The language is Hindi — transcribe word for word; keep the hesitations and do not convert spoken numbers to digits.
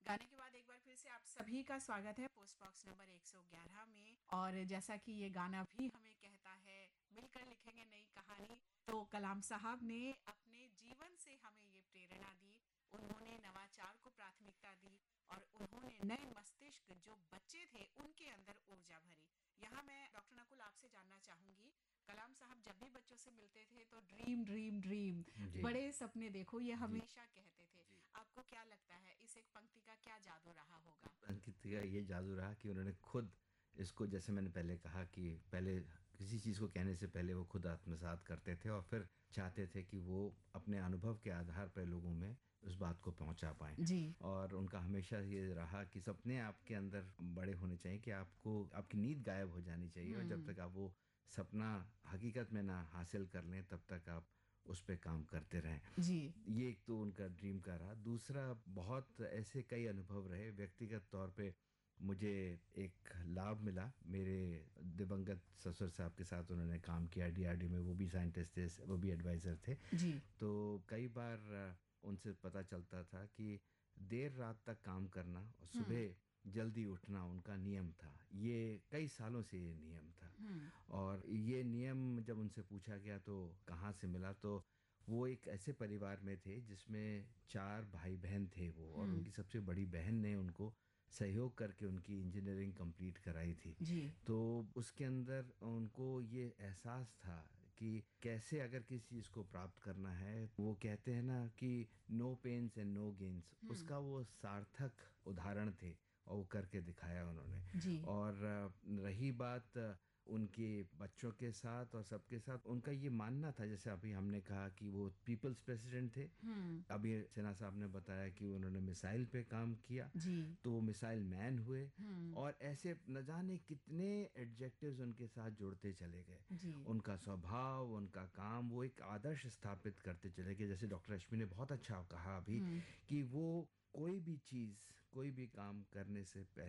गाने के बाद एक बार फिर से आप सभी का स्वागत है पोस्ट बॉक्स नंबर एक सौ ग्यारह में। और जैसा कि ये गाना भी हमें कहता है, मिलकर लिखेंगे नई कहानी। तो कलाम साहब ने अपने जीवन से हमें ये प्रेरणा दी। उन्होंने नवाचार को प्राथमिकता दी और उन्होंने नए मस्तिष्क जो बच्चे थे उनके अंदर ऊर्जा भरी। यहाँ मैं डॉक्टर नकुल आपसे जानना चाहूंगी, कलाम साहब जब भी बच्चों से मिलते थे तो ड्रीम ड्रीम ड्रीम, जी, बड़े सपने देखो, ये जी, हमेशा कहते थे। जी। आपको क्या लगता है इस एक पंक्ति का क्या जादू रहा होगा? अंकित का ये जादू रहा कि उन्होंने खुद इसको, जैसे मैंने पहले कहा कि पहले किसी चीज़ को कहने से पहले वो खुद आत्मसात करते थे और फिर चाहते थे कि वो अपने अनुभव के आधार पर लोगों में उस बात को पहुंचा पाएँ। जी। और उनका हमेशा ये रहा कि सपने आपके अंदर बड़े होने चाहिए, कि आपको आपकी नींद गायब हो जानी चाहिए और जब हुँ। तक आप वो सपना हकीकत में ना हासिल कर लें तब तक आप उस पे काम करते रहें। जी। ये एक तो उनका ड्रीम का रहा। दूसरा, बहुत ऐसे कई अनुभव रहे व्यक्तिगत तौर पे। मुझे एक लाभ मिला, मेरे दिवंगत ससुर साहब के साथ उन्होंने काम किया डीआरडीओ में, वो भी साइंटिस्ट थे, वो भी एडवाइज़र थे। जी। तो कई बार अ, उनसे पता चलता था कि देर रात तक काम करना और हुँ। सुबह जल्दी उठना उनका नियम था। ये कई सालों से ये नियम था। हुँ। और ये नियम जब उनसे पूछा गया तो कहाँ से मिला, तो वो एक ऐसे परिवार में थे जिसमें चार भाई बहन थे वो, और हुँ। उनकी सबसे बड़ी बहन ने उनको सहयोग करके उनकी इंजीनियरिंग कंप्लीट कराई थी। जी। तो उसके अंदर उनको ये एहसास था कि कैसे अगर किसी चीज़ को प्राप्त करना है, वो कहते हैं ना कि no pens and no gains, हुँ। उसका वो सार्थक उदाहरण थे और वो करके दिखाया उन्होंने। जी। और अ, रही बात अ, उनके बच्चों के साथ और सबके साथ, उनका ये मानना था, जैसे अभी हमने कहा कि वो पीपल्स प्रेसिडेंट थे। हुँ। अभी सिन्हा साहब ने बताया कि उन्होंने मिसाइल पे काम किया, जी। तो वो मिसाइल मैन हुए। हुँ। और ऐसे न जाने कितने एडजेक्टिव्स उनके साथ जुड़ते चले गए। जी। उनका स्वभाव, उनका काम, वो एक आदर्श स्थापित करते चले गए। जैसे डॉक्टर रश्मि ने बहुत अच्छा कहा अभी हुँ। कि वो कोई भी चीज़, कोई भी काम करने से पहले